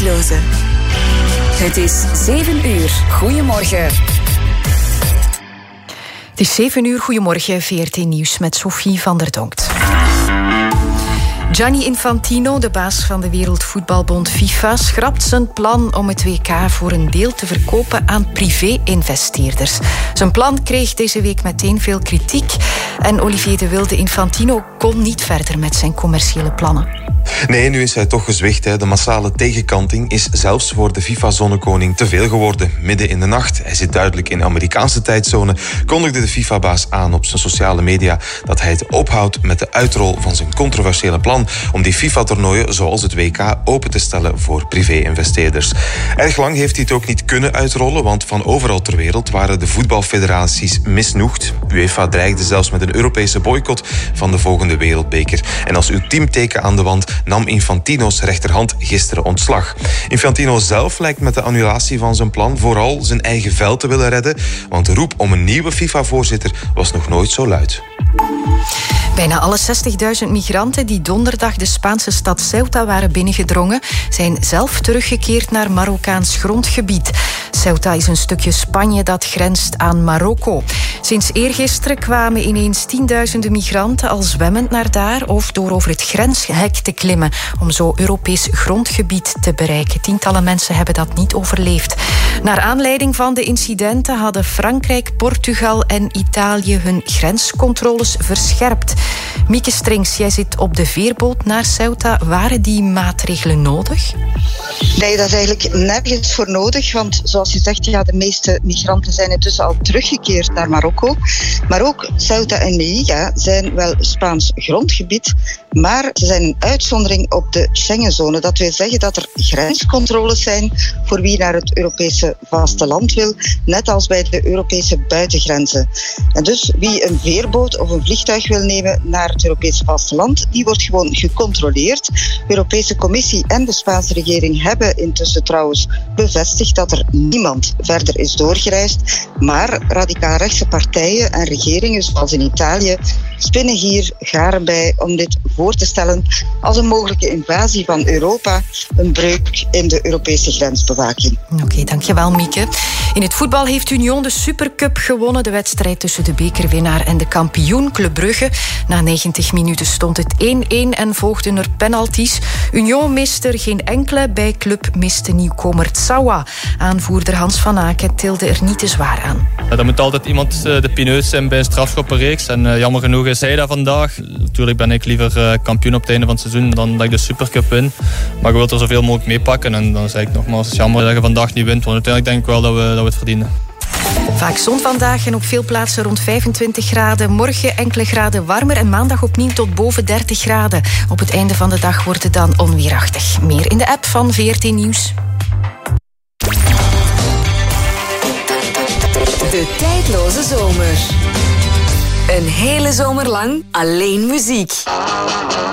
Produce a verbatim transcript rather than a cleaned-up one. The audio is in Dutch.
tijdloze. Het is zeven uur. Goedemorgen. Het is zeven uur. Goedemorgen. V R T Nieuws met Sophie van der Donkt. Gianni Infantino, de baas van de Wereldvoetbalbond FIFA, schrapt zijn plan om het W K voor een deel te verkopen aan privé-investeerders. Zijn plan kreeg deze week meteen veel kritiek en Olivier de Wilde Infantino kon niet verder met zijn commerciële plannen. Nee, nu is hij toch gezwicht. Hè. De massale tegenkanting is zelfs voor de FIFA-zonnekoning te veel geworden. Midden in de nacht, hij zit duidelijk in de Amerikaanse tijdzone, kondigde de FIFA-baas aan op zijn sociale media dat hij het ophoudt met de uitrol van zijn controversiële plan om die FIFA-toernooien zoals het W K open te stellen voor privé-investeerders. Erg lang heeft hij het ook niet kunnen uitrollen, want van overal ter wereld waren de voetbalfederaties misnoegd. UEFA dreigde zelfs met een Europese boycott van de volgende wereldbeker. En als ultiem teken aan de wand nam Infantino's rechterhand gisteren ontslag. Infantino zelf lijkt met de annulatie van zijn plan vooral zijn eigen vel te willen redden, want de roep om een nieuwe FIFA-voorzitter was nog nooit zo luid. Bijna alle zestigduizend migranten die donderdag de Spaanse stad Ceuta waren binnengedrongen, zijn zelf teruggekeerd naar Marokkaans grondgebied. Ceuta is een stukje Spanje dat grenst aan Marokko. Sinds eergisteren kwamen ineens tienduizenden migranten al zwemmend naar daar of door over het grenshek te klimmen om zo Europees grondgebied te bereiken. Tientallen mensen hebben dat niet overleefd. Naar aanleiding van de incidenten hadden Frankrijk, Portugal en Italië hun grenscontroles verscherpt. Mieke Strings, jij zit op de veerboot naar Ceuta. Waren die maatregelen nodig? Nee, dat is eigenlijk nergens voor nodig, want zoals je zegt, ja, de meeste migranten zijn intussen al teruggekeerd naar Marokko. Maar ook Ceuta en Melilla zijn wel Spaans grondgebied, maar ze zijn een uitzondering op de Schengenzone. Dat wil zeggen dat er grenscontroles zijn voor wie naar het Europese vasteland wil, net als bij de Europese buitengrenzen. En dus wie een veerboot of een vliegtuig wil nemen naar het Europese vasteland, die wordt gewoon gecontroleerd. De Europese Commissie en de Spaanse regering hebben intussen trouwens bevestigd dat er niemand verder is doorgereisd. Maar radicaal rechtse partijen en regeringen, zoals in Italië, spinnen hier garen bij om dit voor te stellen als een mogelijke invasie van Europa, een breuk in de Europese grensbewaking. Oké, okay, dankjewel Mieke. In het voetbal heeft Union de Supercup gewonnen, de wedstrijd tussen de bekerwinnaar en de kampioen Club Brugge. Na negentig minuten stond het één-één en volgden er penalties. Union miste er geen enkele, bij Club miste nieuwkomer Tsawa. Aanvoerder Hans van Aken tilde er niet te zwaar aan. Er moet altijd iemand de pineus zijn bij een strafschoppenreeks. En uh, jammer genoeg is hij dat vandaag. Natuurlijk ben ik liever uh, kampioen op het einde van het seizoen dan dat ik de Supercup win. Maar ik wil er zoveel mogelijk meepakken. En dan zeg ik nogmaals, het is jammer dat je vandaag niet wint. Want uiteindelijk denk ik wel dat we, dat we het verdienen. Vaak zon vandaag en op veel plaatsen rond vijfentwintig graden. Morgen enkele graden warmer en maandag opnieuw tot boven dertig graden. Op het einde van de dag wordt het dan onweerachtig. Meer in de app van V R T Nieuws. De tijdloze zomer. Een hele zomer lang alleen muziek.